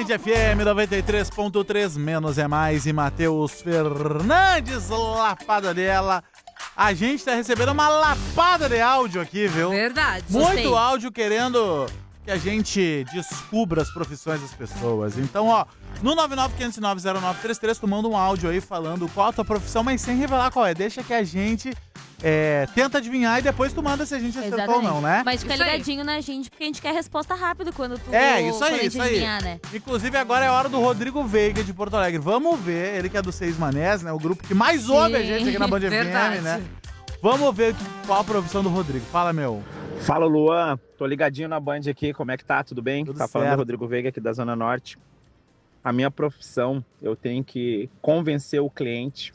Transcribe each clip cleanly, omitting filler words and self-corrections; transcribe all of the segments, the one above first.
Band FM 93.3, menos é mais, e Matheus Fernandes, lapada dela. A gente tá recebendo uma lapada de áudio aqui, viu? Verdade. Muito áudio querendo que a gente descubra as profissões das pessoas. Então, ó, no 995090933, tu manda um áudio aí falando qual a tua profissão, mas sem revelar qual é. Deixa que a gente tenta adivinhar e depois tu manda se a gente acertou ou não, né? Mas fica Isso aí. ligadinho na gente, porque a gente quer resposta rápido quando tu Isso quando a aí, gente isso aí. adivinhar, né? Inclusive, agora é a hora do Rodrigo Veiga, de Porto Alegre. Vamos ver, ele que é do Seis Manés, né? O grupo que mais ouve a gente aqui na Band Verdade. FM, né? Vamos ver qual a profissão do Rodrigo. Fala, meu. Fala, Luan. Tô ligadinho na Band aqui. Como é que tá? Tudo bem? Tudo Tá falando certo. o Rodrigo Veiga aqui da Zona Norte. A minha profissão, eu tenho que convencer o cliente,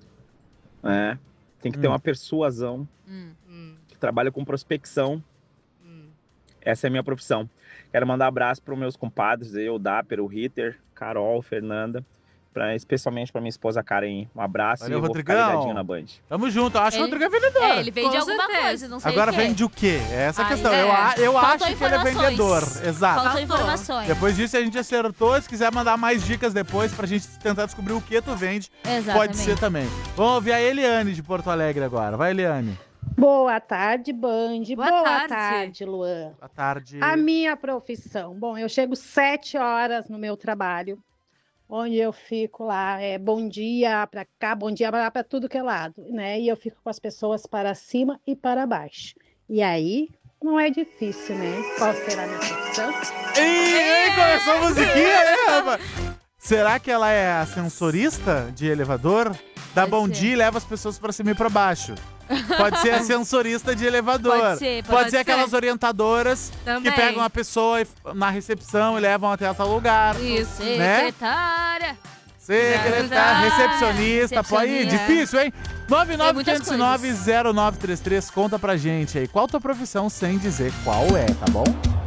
né? Tem que ter uma persuasão, que trabalha com prospecção. Essa é a minha profissão. Quero mandar abraço para os meus compadres, o Dapper, o Ritter, Carol, Fernanda, especialmente para minha esposa Karen. Um abraço. Valeu, e eu vou Rodrigão. ficar ligadinho na Band. Tamo junto. Eu acho que o Ele- Rodrigo é vendedor. Ele vende Com alguma certeza. coisa, não sei Agora o quê. vende o quê? É essa a Ah, questão. é. Eu Faltam acho que ele é informações. vendedor. Exato. Faltam Faltou. informações. Depois disso, a gente acertou. Se quiser mandar mais dicas depois pra gente tentar descobrir o que tu vende, Exatamente. pode ser também. Vamos ouvir a Eliane de Porto Alegre agora. Vai, Eliane. Boa tarde, Band. Boa Boa tarde. tarde, Luan. Boa tarde. A minha profissão. Bom, eu chego 7 horas no meu trabalho, onde eu fico lá, bom dia para cá, bom dia para tudo que é lado, né? E eu fico com as pessoas para cima e para baixo. E aí, não é difícil, né? Qual será a minha profissão? Ih, começou a musiquinha, né, rapaz? Será que ela é ascensorista de elevador? Dá Pode bom ser. dia e leva as pessoas pra cima e pra baixo. Pode ser ascensorista de elevador. Pode ser, Pode pode ser aquelas orientadoras Também. que pegam a pessoa na recepção e levam até tal lugar. Isso. né? Secretária. Secretária, recepcionista, pô, aí, Recepcionista. difícil, hein? Tem muitas 995090933, conta pra gente aí. Qual tua profissão sem dizer qual é, tá bom?